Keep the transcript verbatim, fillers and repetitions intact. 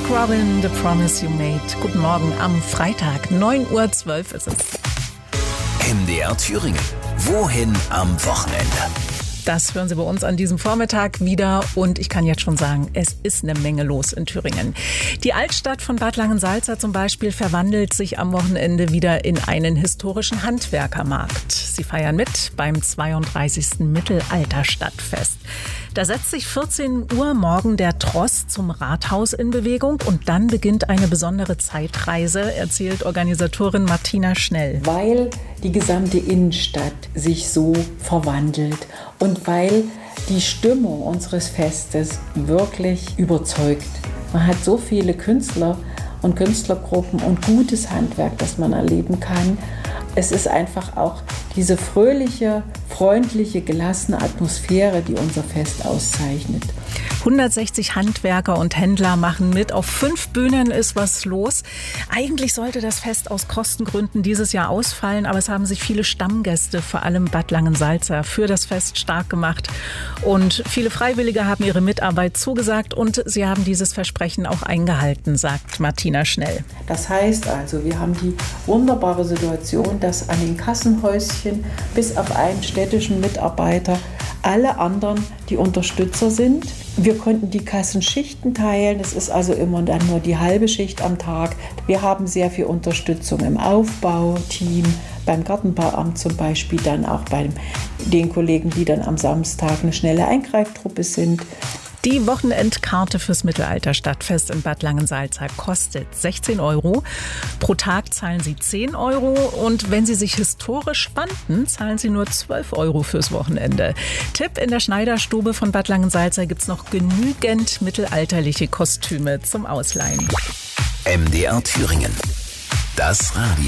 Robin, The Promise You Made. Guten Morgen am Freitag, neun Uhr zwölf ist es. M D R Thüringen. Wohin am Wochenende? Das hören Sie bei uns an diesem Vormittag wieder und ich kann jetzt schon sagen, es ist eine Menge los in Thüringen. Die Altstadt von Bad Langensalza zum Beispiel verwandelt sich am Wochenende wieder in einen historischen Handwerkermarkt. Sie feiern mit beim zweiunddreißigsten Mittelalterstadtfest. Da setzt sich vierzehn Uhr morgen der Tross zum Rathaus in Bewegung und dann beginnt eine besondere Zeitreise, erzählt Organisatorin Martina Schnell. Weil die gesamte Innenstadt sich so verwandelt und weil die Stimmung unseres Festes wirklich überzeugt. Man hat so viele Künstler und Künstlergruppen und gutes Handwerk, das man erleben kann. Es ist einfach auch diese fröhliche, freundliche, gelassene Atmosphäre, die unser Fest auszeichnet. hundertsechzig Handwerker und Händler machen mit. Auf fünf Bühnen ist was los. Eigentlich sollte das Fest aus Kostengründen dieses Jahr ausfallen, aber es haben sich viele Stammgäste, vor allem Bad Langensalza, für das Fest stark gemacht. Und viele Freiwillige haben ihre Mitarbeit zugesagt und sie haben dieses Versprechen auch eingehalten, sagt Martina Schnell. Das heißt also, wir haben die wunderbare Situation, dass an den Kassenhäuschen bis auf einen städtischen Mitarbeiter alle anderen die Unterstützer sind. Wir konnten die Kassenschichten teilen. Es ist also immer dann nur die halbe Schicht am Tag. Wir haben sehr viel Unterstützung im Aufbauteam, beim Gartenbauamt zum Beispiel, dann auch bei den Kollegen, die dann am Samstag eine schnelle Eingreiftruppe sind. Die Wochenendkarte fürs Mittelalterstadtfest in Bad Langensalza kostet sechzehn Euro. Pro Tag zahlen Sie zehn Euro und wenn Sie sich historisch spannten, zahlen Sie nur zwölf Euro fürs Wochenende. Tipp: In der Schneiderstube von Bad Langensalza gibt es noch genügend mittelalterliche Kostüme zum Ausleihen. M D R Thüringen. Das Radio.